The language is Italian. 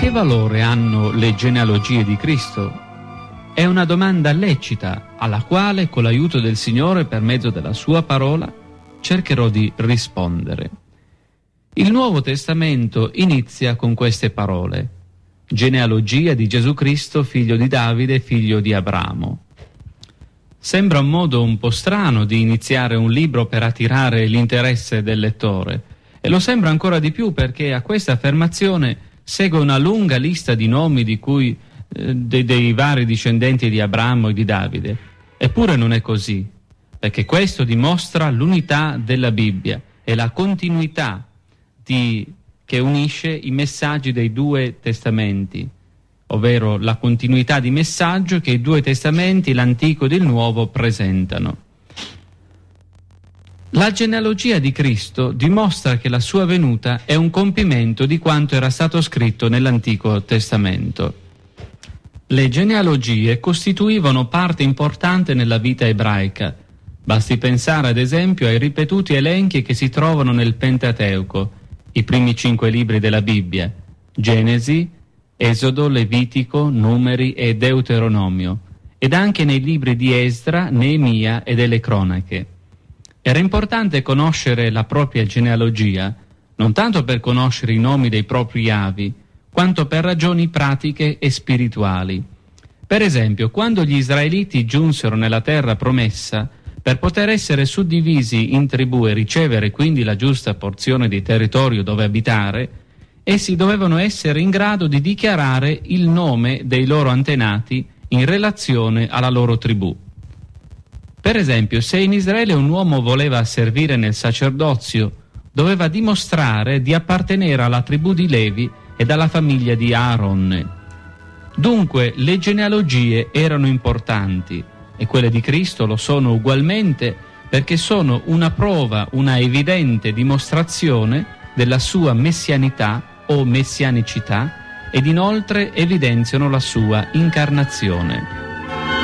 Che valore hanno le genealogie di Cristo? È una domanda lecita alla quale, con l'aiuto del Signore per mezzo della sua parola, cercherò di rispondere. Il Nuovo Testamento inizia con queste parole: genealogia di Gesù Cristo, figlio di Davide, figlio di Abramo. Sembra un modo un po' strano di iniziare un libro per attirare l'interesse del lettore, e lo sembra ancora di più perché a questa affermazione segue una lunga lista di nomi dei vari discendenti di Abramo e di Davide. Eppure non è così, perché questo dimostra l'unità della Bibbia e la continuità che unisce i messaggi dei due testamenti, ovvero la continuità di messaggio che i due testamenti, l'Antico ed il Nuovo, presentano. La genealogia di Cristo dimostra che la sua venuta è un compimento di quanto era stato scritto nell'Antico Testamento. Le genealogie costituivano parte importante nella vita ebraica. Basti pensare ad esempio ai ripetuti elenchi che si trovano nel Pentateuco, i primi 5 libri della Bibbia: Genesi, Esodo, Levitico, Numeri e Deuteronomio, ed anche nei libri di Esdra, Neemia e delle Cronache. Era importante conoscere la propria genealogia, non tanto per conoscere i nomi dei propri avi, quanto per ragioni pratiche e spirituali. Per esempio, quando gli israeliti giunsero nella terra promessa, per poter essere suddivisi in tribù e ricevere quindi la giusta porzione di territorio dove abitare, essi dovevano essere in grado di dichiarare il nome dei loro antenati in relazione alla loro tribù. Per esempio, se in Israele un uomo voleva servire nel sacerdozio, doveva dimostrare di appartenere alla tribù di Levi e alla famiglia di Aaron. Dunque, le genealogie erano importanti, e quelle di Cristo lo sono ugualmente, perché sono una prova, una evidente dimostrazione della sua messianità o messianicità, ed inoltre evidenziano la sua incarnazione.